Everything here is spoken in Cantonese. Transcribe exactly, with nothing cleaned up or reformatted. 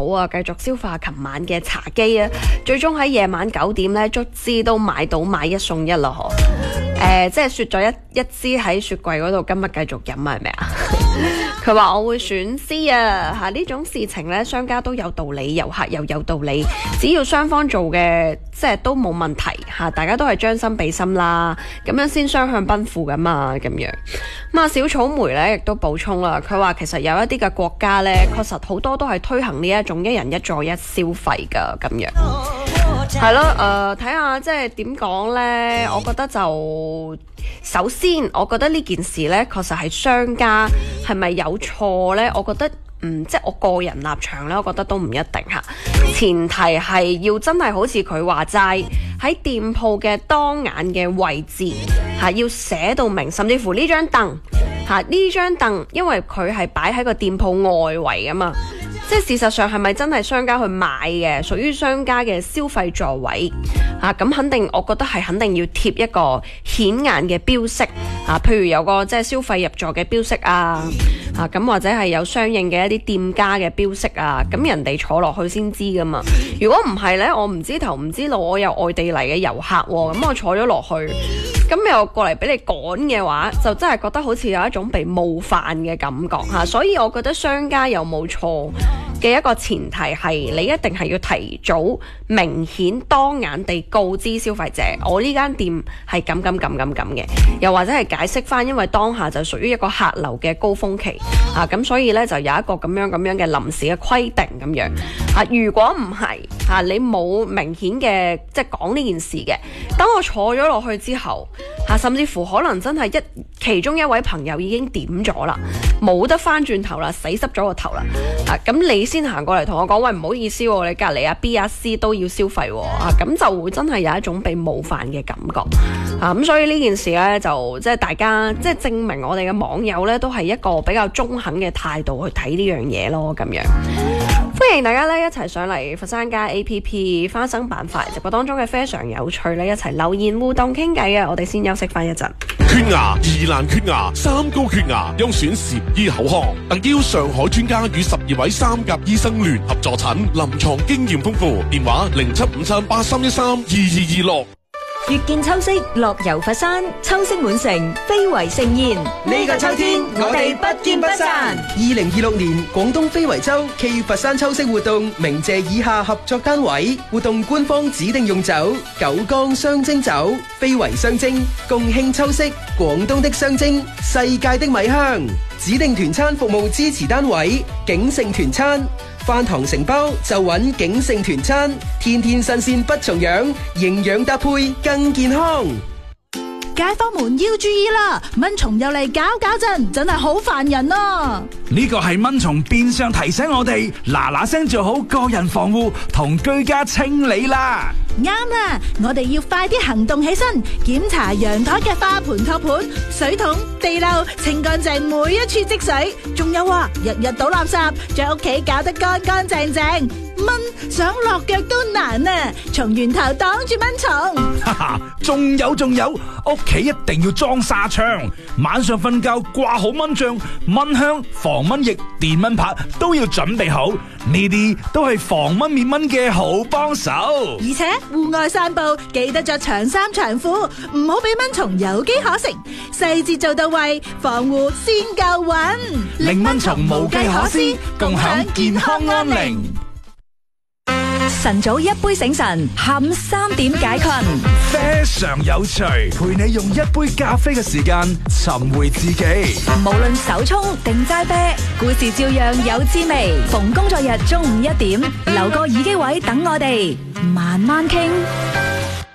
肚啊，繼續消化琴晚嘅茶几啊，最終喺夜晚九點咧，卒之都買到買一送一啦，嗬。誒、呃，即係雪咗一一支喺雪櫃嗰度，今日繼續飲啊，係咪啊？佢話我會選 C 啊，嚇呢種事情咧，商家都有道理，遊客又有道理，只要雙方做嘅即係都冇問題嚇，大家都係將心比心啦，咁樣先雙向奔赴噶嘛，咁樣。咁啊，小草莓咧亦都補充啦，佢話其實有一啲嘅國家咧，確實好多都係推行呢一種一人一座一消費噶，咁樣。係咯，誒、呃，睇下即係點講呢？我覺得就首先，我覺得呢件事呢，確實係商家係咪有錯呢？我覺得，嗯，即係我個人立場呢，我覺得都唔一定嚇。前提係要真係好似佢話齋，喺店鋪嘅當眼嘅位置嚇，要寫到明，甚至乎呢張凳嚇，呢張凳，因為佢係擺喺個店鋪外圍啊嘛。即係事實上係咪真係商家去買嘅，屬於商家嘅消費座位啊？咁肯定，我覺得係肯定要貼一個顯眼嘅標識啊，譬如有個即係消費入座嘅標識啊，啊咁或者係有相應嘅一啲店家嘅標識啊，咁人哋坐落去先知噶嘛。如果唔係呢，我唔知頭唔知路，我有外地嚟嘅遊客喎，咁我坐咗落去，咁又過嚟俾你趕嘅話，就真係覺得好似有一種被冒犯嘅感覺嚇。所以我覺得商家有冇錯嘅一個前提係，你一定係要提早明顯當眼地告知消費者，我呢間店係咁咁咁咁咁嘅，又或者係解釋翻，因為當下就屬於一個客流嘅高峰期啊，咁所以呢，就有一個咁樣咁樣嘅臨時嘅規定咁樣啊。如果唔係嚇，你冇明顯嘅即係講呢件事嘅，等我坐咗落去之後嚇、啊，甚至乎可能真係一其中一位朋友已經點咗啦，冇得翻轉頭啦，洗濕咗個頭啦啊，咁你先行過嚟同我講，喂，唔好意思喎，你隔離啊 B 啊 C 都要消費喎啊，咁就會真係有一種被冒犯嘅感覺啊，咁所以呢件事呢，就即係大家即係證明我哋嘅網友呢，都係一個比較中肯嘅態度去睇呢樣嘢咯，咁樣。歡迎大家呢一齊上嚟佛山街 A P P 花生辦法直播當中嘅非常有趣呢，一齊留言互動傾偈啊！我哋先休息翻一陣。 缺牙、疑難缺牙、三高缺牙，優選禪醫口腔，特邀上海專家與十二位三甲醫生聯合助診，臨床經驗豐富。電話零七五七八三一三二二二六。 月見秋色，樂遊佛山，秋色滿城，非遺盛宴。 呢個秋天，我哋不見不散。二零二六年廣東非遺周暨佛山秋色活動，鳴謝以下合作單位。活動官方指定用酒：九江雙蒸酒，非遺雙蒸，共慶秋色，廣東的雙蒸，世界的米香。指定團餐服務支持單位：景盛團餐。飯堂承包就揾景盛團餐，天天新鮮不重樣，營養搭配更健康。 街坊們要注意啦，蚊蟲又嚟搞搞震，真係好煩人啊！ 呢個係蚊蟲變相提醒我哋嗱嗱聲做好個人防護同居家清理啦。 啱啦，我哋要快啲行動起身，檢查陽台嘅花盆托盤、水桶、地漏，清乾淨每一處積水。仲有啊，日日倒垃圾，將屋企搞得乾乾淨淨。蚊想落腳都難啊！從源頭擋住蚊蟲。 哈哈，仲有仲有，屋企一定要裝紗窗，晚上瞓覺掛好蚊帳、蚊香、防蚊液、電蚊拍都要準備好，呢啲都係防蚊滅蚊嘅好幫手。 而且戶外散步記得着長衫長褲，唔好俾蚊蟲有機可乘，細節做到位，防護先夠穩， 令蚊蟲無計可施，共享健康安寧。 晨早一杯醒神，下午三點解困， 非常有趣，陪你用一杯咖啡嘅時間尋回自己。 無論手沖定齋啤，故事照樣有滋味。逢工作日中午一點，留個耳機位等我哋慢慢傾。